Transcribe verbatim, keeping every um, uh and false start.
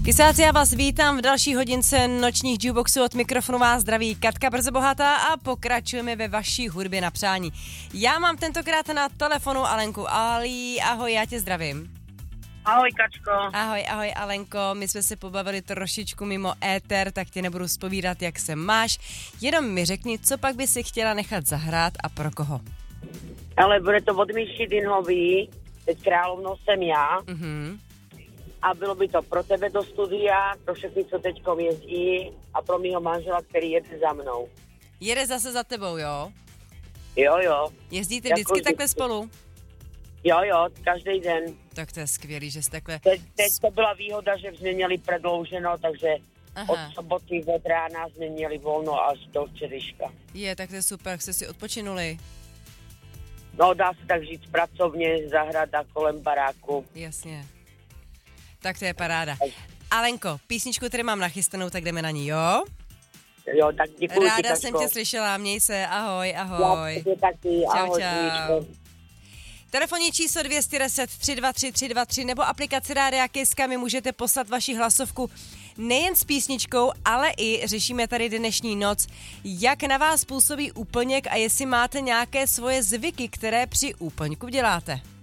Kysáci, já vás vítám v další hodince nočních jukeboxů. Od mikrofonu vás zdraví Katka Brzobohatá a pokračujeme ve vaší hudbě na přání. Já mám tentokrát na telefonu Alenku. Ali, ahoj, já tě zdravím. Ahoj, Kačko. Ahoj, ahoj, Alenko, my jsme se pobavili trošičku mimo éter, tak tě nebudu zpovídat, jak se máš. Jenom mi řekni, co pak by si chtěla nechat zahrát a pro koho? Ale bude to od Míši Dinhový, teď královnou jsem já. Mhm. A bylo by to pro tebe do studia, pro všechny, co teďkom jezdí a pro mýho manžela, který jede za mnou. Jede zase za tebou, jo? Jo, jo. Jezdíte Jako vždycky vždy- takhle spolu? Jo, jo, každý den. Tak to je skvělý, že jsi takhle... Teď, teď to byla výhoda, že jsme měli prodlouženo, takže Aha. od soboty od rána jsme měli volno až do včerejška. Je, tak to je super, jak jste si odpočinuli. No, dá se tak říct pracovně, zahrada kolem baráku. Jasně. Tak to je paráda. Alenko, písničku, který mám nachystanou, tak jdeme na ní, jo? Jo, tak děkuji ti, Ráda Kačko. jsem tě slyšela, měj se, ahoj, Já ahoj. tě taky, Čau, ahoj, čau. Míčko. Telefonní číslo dvě set deset tři dva tři tři dva tři nebo aplikace Rádia Kiska mi můžete poslat vaši hlasovku nejen s písničkou, ale i řešíme tady dnešní noc, jak na vás působí úplněk a jestli máte nějaké svoje zvyky, které při úplňku děláte.